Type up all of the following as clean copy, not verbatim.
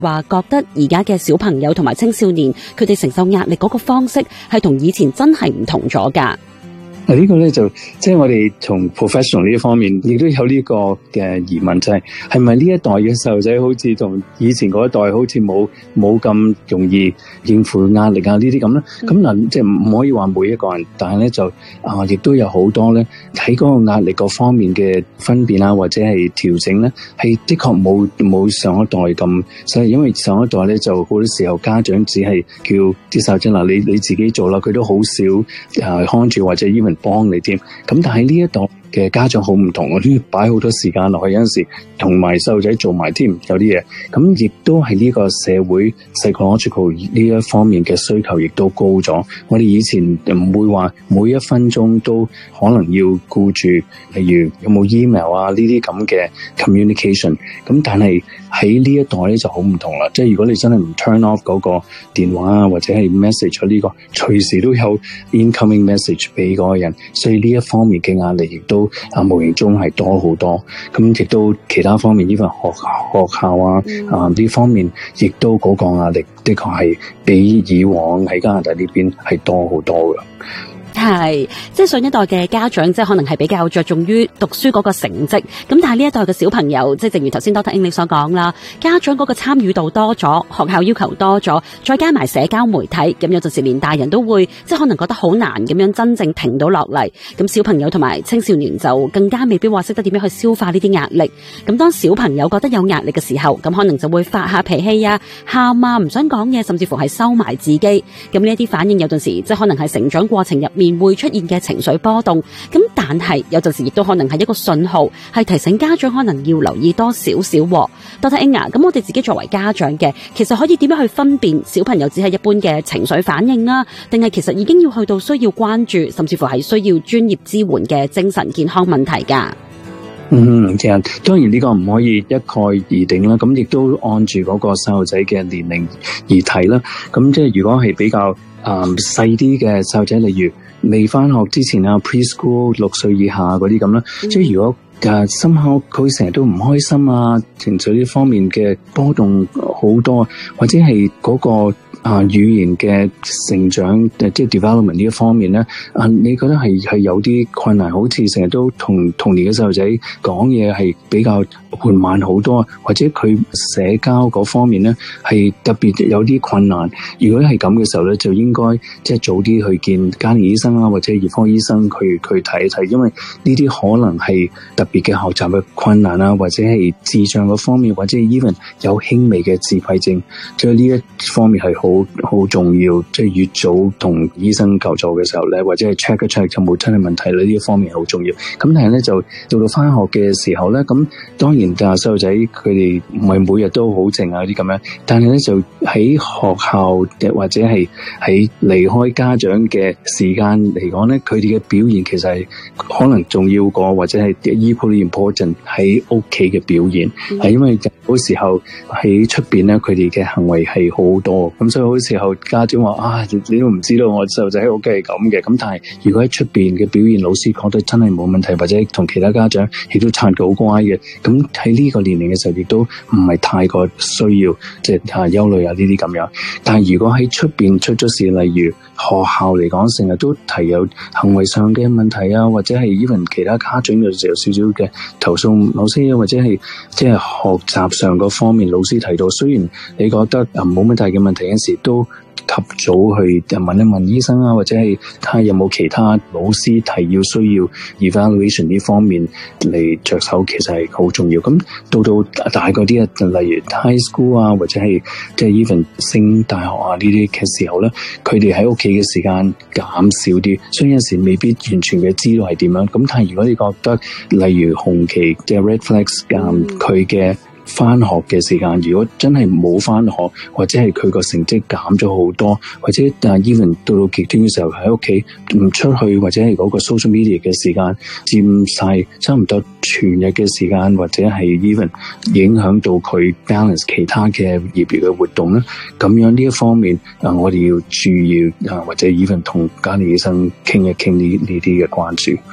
話覺得而家嘅小朋友同埋青少年，佢哋承受壓力嗰個方式係同以前真係唔同咗㗎。 呢個咧就即係我哋從 professional 呢一方面，亦都有呢個嘅疑問，就係咪呢一代嘅細路仔好似同以前嗰一代好似冇咁容易應付壓力啊呢啲咁咧？咁嗱，即係唔可以話每一個人，但係咧就亦都有好多咧喺嗰個壓力嗰方面嘅分辨啊，或者係調整咧，係的確冇上一代咁。所以因為上一代咧就好多時候家長只係叫啲細路仔嗱，你自己做啦，佢都好少看住或者even幫你添，咁但係呢一代嘅家長好唔同，我都要擺好多時間落去，有陣時同埋細路仔做埋添，有啲嘢，咁亦都係呢個社會 psychological 呢一方面嘅需求亦都高咗。我哋以前唔會話每一分鐘都可能要顧住，例如有冇 email 啊呢啲咁嘅 communication， 咁但係喺呢一代咧就好唔同啦，即係如果你真係唔 turn off 嗰個電話啊，或者係 message 呢個隨時都有 incoming message 俾嗰個人，所以呢一方面嘅壓力亦都無形中係多好多。咁亦都其他方面，呢份學校啊呢方面，亦都嗰個壓力的確係比以往喺加拿大呢邊係多好多嘅。 係，即係上一代嘅家長，即係可能係比較着重於讀書嗰個成績，咁但係呢一代嘅小朋友，即係正如頭先 Dr. Eng 你所講啦，家長嗰個參與度多咗，學校要求多咗，再加埋社交媒體，咁有陣時連大人都會即係可能覺得好難咁樣真正停到落嚟，咁小朋友同埋青少年就更加未必話識得點樣去消化呢啲壓力。咁當小朋友覺得有壓力嘅時候，咁可能就會發下脾氣啊、喊啊、唔想講嘢，甚至乎係收埋自己。咁呢一啲反應有陣時即係可能係成長過程入面會出現嘅情緒波動，咁但係有陣時亦都可能係一個信號，係提醒家長可能要留意多少少。Dr. Eng 啊，咁我哋自己作為家長嘅，其實可以點樣去分辨小朋友只係一般嘅情緒反應啊，定係其實已經要去到需要關注，甚至乎係需要專業支援嘅精神健康問題㗎？ 當然呢個唔可以一概而定啦，咁亦都按住嗰個細路仔嘅年齡而睇啦。咁即係如果係比較細啲嘅細路仔，例如未返學之前啊 preschool 6歲以下嗰啲咁啦，即係如果心口佢成日都唔開心啊，情緒呢方面嘅波動好多，或者係嗰個語言嘅成長即係 development 呢一方面咧，你覺得係有啲困難，好似成日都同童年嘅細路仔講嘢係比較緩慢好多，或者佢社交嗰方面咧係特別有啲困難。如果係咁嘅時候咧，就應該即係早啲去見家庭醫生啊，或者兒科醫生去睇一睇，因為呢啲可能係特別嘅學習嘅困難啊，或者係智障嗰方面，或者 even 有輕微嘅自閉症，即係呢一方面係好重要。即係越早同醫生求助嘅時候咧，或者係 check 一 check 有冇真係問題咧，呢一方面係好重要。咁但係咧就到翻學嘅時候咧，咁當然細路仔佢哋唔係每日都好靜啊啲咁樣，但係咧就喺學校或者係喺離開家長嘅時間嚟講咧，佢哋嘅表現其實係可能重要過或者係 equally important 喺屋企嘅表現，係因為好時候喺出邊咧，佢哋嘅行為係好多，咁所以好時候家長話你都唔知道我細路仔喺屋企係咁嘅，咁但係如果喺出邊嘅表現，老師覺得真係冇問題，或者同其他家長亦都撐佢好乖嘅，咁喺呢個年齡嘅時候，亦都唔係太過需要即係憂慮啊呢啲咁樣。但係如果喺出邊出咗事，例如學校嚟講，成日都提有行為上嘅問題啊，或者係 even 其他家長有時有少少嘅投訴老師，或者係即係學習上嗰方面，老師提到，雖然你覺得冇乜大嘅問題嗰時，都及早去問一問醫生啊，或者係睇下有冇其他老師提要需要 evaluation 呢方面嚟着手，其實係好重要。咁到大個啲啊，例如 high school 啊，或者係即係 even 升大學啊呢啲嘅時候咧，佢哋喺屋企嘅時間減少啲，所以有時未必完全嘅知道係點樣。咁但係如果你覺得例如紅旗即係 red flags 佢嘅翻學嘅時間，如果真係冇翻學，或者係佢個成績減咗好多，或者even 到極端嘅時候喺屋企唔出去，或者係嗰個 social media 嘅時間佔晒差唔多全日嘅時間，或者係 even 影響到佢 balance 其他嘅業餘嘅活動咧，咁樣呢一方面我哋要注意或者 even 同家庭醫生傾一傾呢啲嘅關注。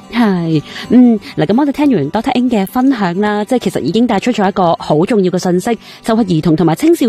係，嗱，咁我哋聽完 Dr. Ng 嘅分享啦，即係其實已經帶出咗一個好重要嘅信息，就係兒童同埋青少